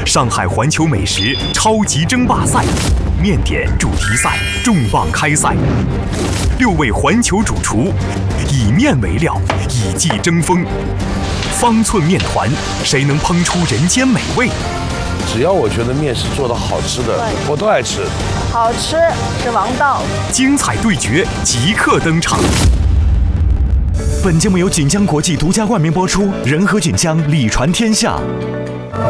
上海环球美食超级争霸赛，面点主题赛重磅开赛，6位环球主厨以面为料，以技争锋。方寸面团，谁能烹出人间美味？ 只要我觉得面是做的好吃的，我都爱吃。 好吃是王道。 精彩对决即刻登场。 本节目由锦江国际独家冠名播出，仁和锦江，礼传天下。